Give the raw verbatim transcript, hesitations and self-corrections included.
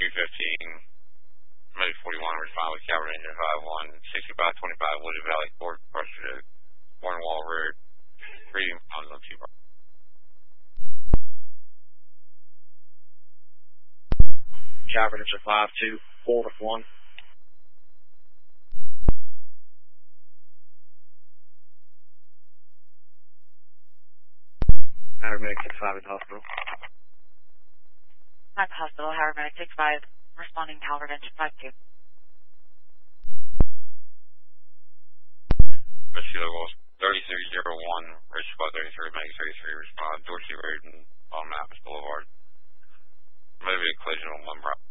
two fifteen, maybe forty-one, respond with Calvert engine five one, sixty-five twenty-five, Wooded Valley Court, pressure to Cornwall Rear, reading on the two bar. Calvert engine five two, four with one. Howard Medic six five at the hospital. At the hospital, Howard Medic six five, responding Calvert engine five two. Rescue level thirty-three oh one, Rescue Squad thirty-three, Medic thirty-three, respond, Dorsey Road and on Mappus Boulevard. Maybe a collision on one route.